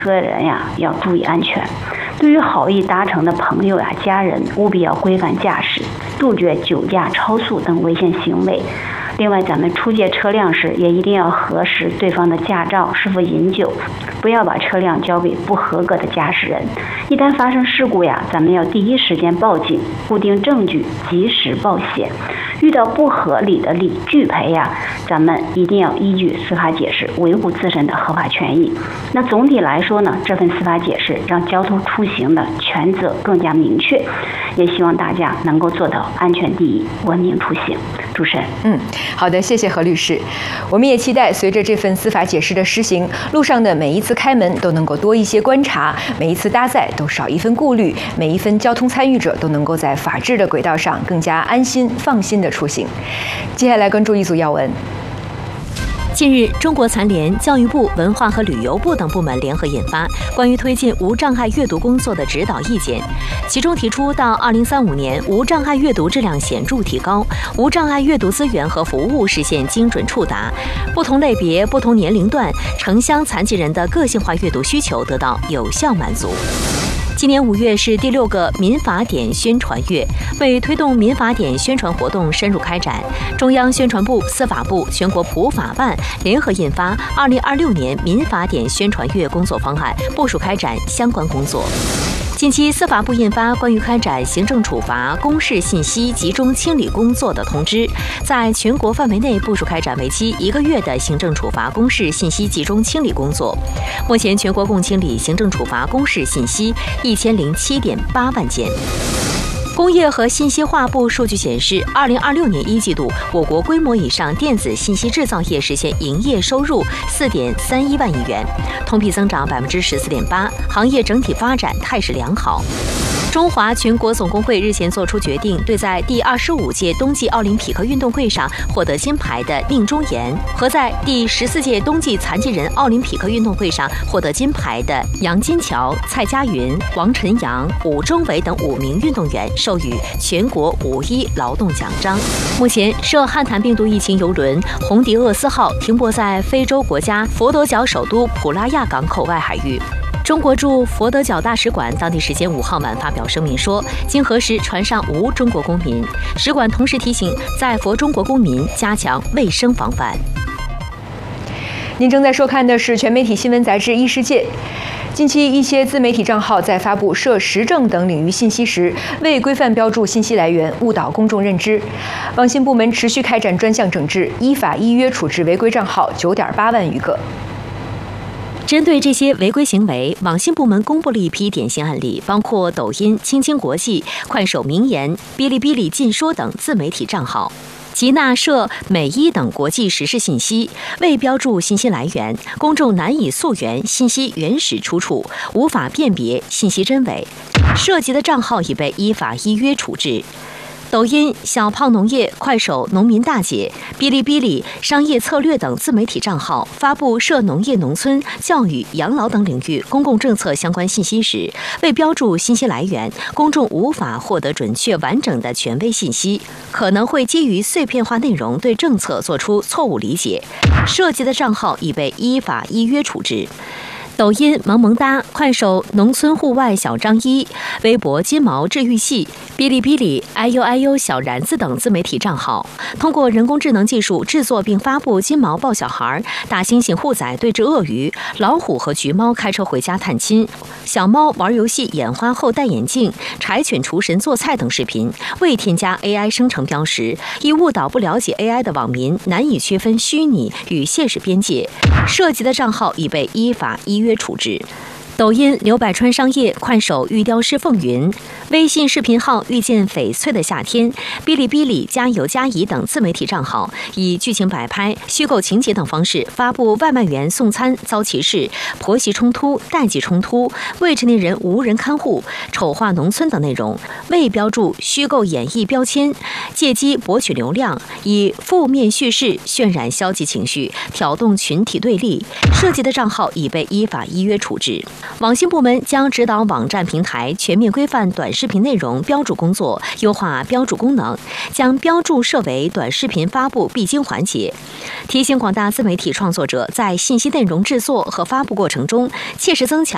个人呀要注意安全。对于好意达成的朋友呀、家人，务必要规范驾驶，杜绝酒驾、超速等危险行为。另外，咱们出借车辆时也一定要核实对方的驾照是否饮酒，不要把车辆交给不合格的驾驶人。一旦发生事故呀，咱们要第一时间报警，固定证据，及时报险。遇到不合理的拒赔呀，咱们一定要依据司法解释维护自身的合法权益。那总体来说呢，这份司法解释让交通出行的权责更加明确，也希望大家能够做到安全第一，文明出行。主持人， 好的，谢谢何律师。我们也期待随着这份司法解释的施行，路上的每一次开门都能够多一些观察，每一次搭载都少一份顾虑，每一分交通参与者都能够在法治的轨道上更加安心放心的出行。接下来关注一组要闻。 近日，中国残联、教育部、文化和旅游部等部门联合印发关于推进无障碍阅读工作的指导意见，其中提出到2035年，无障碍阅读质量显著提高，无障碍阅读资源和服务实现精准触达，不同类别、不同年龄段城乡残疾人的个性化阅读需求得到有效满足。今年5月是第6个民法典宣传月，为推动民法典宣传活动深入开展，中央宣传部、司法部、全国普法办联合印发2026年民法典宣传月工作方案，部署开展相关工作。近期，司法部印发关于开展行政处罚公示信息集中清理工作的通知，在全国范围内部署开展为期1个月的行政处罚公示信息集中清理工作。目前，全国共清理行政处罚公示信息1007.8万件。工业和信息化部数据显示，2026年1季度，我国规模以上电子信息制造业实现营业收入4.31万亿元，同比增长14.8%，行业整体发展态势良好。中华全国总工会日前作出决定，对在第25届冬季奥林匹克运动会上获得金牌的宁忠岩和在第14届冬季残疾人奥林匹克运动会上获得金牌的杨金桥、蔡佳云、王晨阳、武忠伟等5名运动员授予全国5·1劳动奖章。目前，涉汉坦病毒疫情邮轮红迪厄斯号停泊在非洲国家佛得角首都普拉亚港口外海域。中国驻佛得角大使馆当地时间5号晚发表声明说，经核实，船上无中国公民。使馆同时提醒在佛中国公民加强卫生防范。 您正在收看的是全媒体新闻杂志《一世界》。近期，一些自媒体账号在发布涉时政等领域信息时，未规范标注信息来源，误导公众认知。网信部门持续开展专项整治，依法依约处置违规账号9.8万余个。 针对这些违规行为，网信部门公布了一批典型案例，包括抖音、青青国际、快手名言、哔哩哔哩禁说等自媒体账号，其纳涉美伊等国际时事信息，未标注信息来源，公众难以溯源信息原始出处，无法辨别信息真伪，涉及的账号已被依法依约处置。抖音、小胖农业、快手农民大姐、哔哩哔哩商业策略等自媒体账号发布涉农业农村、教育、养老等领域公共政策相关信息时，未标注信息来源，公众无法获得准确完整的权威信息，可能会基于碎片化内容对政策做出错误理解，涉及的账号已被依法依约处置。抖音萌萌哒、快手农村户外小张一、微博金毛治愈系、哔哩哔哩哎呦哎呦小然子等自媒体账号，通过人工智能技术制作并发布金毛抱小孩、大猩猩护崽对峙鳄鱼、老虎和橘猫开车回家探亲、小猫玩游戏眼花后戴眼镜、柴犬厨神做菜等视频，未添加 AI 生成标识，以误导不了解 AI 的网民难以区分虚拟与现实边界，涉及的账号已被依法依约处置。抖音刘百川商业、快手玉雕师凤云、微信视频号遇见翡翠的夏天、哔哩哔哩加油加怡等自媒体账号，以剧情摆拍、虚构情节等方式发布外卖员送餐遭歧视、婆媳冲突、代际冲突、未成年人无人看护、丑化农村等内容，未标注虚构演绎标签，借机博取流量，以负面叙事渲染消极情绪，挑动群体对立，涉及的账号已被依法依约处置。网信部门将指导网站平台全面规范短视频内容标注工作，优化标注功能，将标注设为短视频发布必经环节，提醒广大自媒体创作者在信息内容制作和发布过程中，切实增强